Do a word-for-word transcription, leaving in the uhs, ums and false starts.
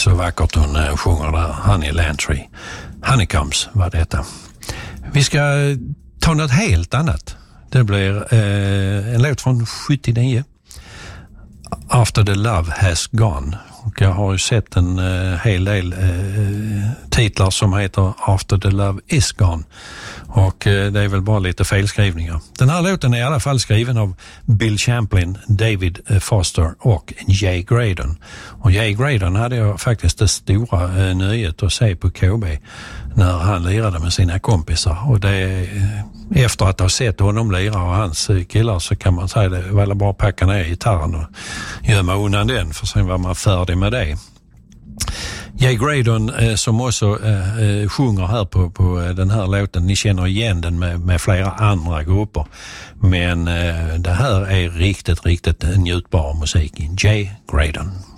så vackert hon uh, sjunger där, Honey Lantry. Honeycombs var detta. Vi ska ta något helt annat. Det blir uh, en låt från sjuttionio. After the Love Has Gone. Och jag har ju sett en uh, hel del uh, titlar som heter After the Love Is Gone. Och uh, det är väl bara lite felskrivningar. Den här låten är i alla fall skriven av Bill Champlin, David uh, Foster och Jay Graydon. Och Jay Graydon hade jag faktiskt det stora uh, nöjet att se på K B när han lirade med sina kompisar. Och det uh, efter att ha sett honom lira och hans uh, killar så kan man säga det var bara packa ner gitarren och gömma undan den, för sen var man färdig med det. Jay Graydon eh, som också eh, sjunger här på, på den här låten, ni känner igen den med, med flera andra grupper, men eh, det här är riktigt, riktigt njutbar musik. Jay Graydon.